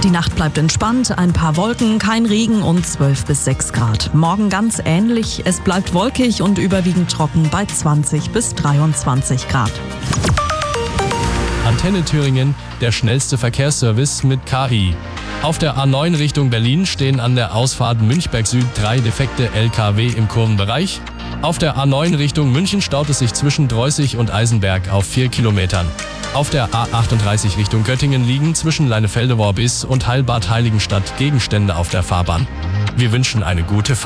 Die Nacht bleibt entspannt, ein paar Wolken, kein Regen und 12 bis 6 Grad. Morgen ganz ähnlich, es bleibt wolkig und überwiegend trocken bei 20 bis 23 Grad. Antenne Thüringen, der schnellste Verkehrsservice mit KI. Auf der A9 Richtung Berlin stehen an der Ausfahrt Münchberg Süd 3 defekte LKW im Kurvenbereich. Auf der A9 Richtung München staut es sich zwischen Dreußig und Eisenberg auf 4 Kilometern. Auf der A38 Richtung Göttingen liegen zwischen Leinefelde-Worbis und Heilbad Heiligenstadt Gegenstände auf der Fahrbahn. Wir wünschen eine gute Fahrt.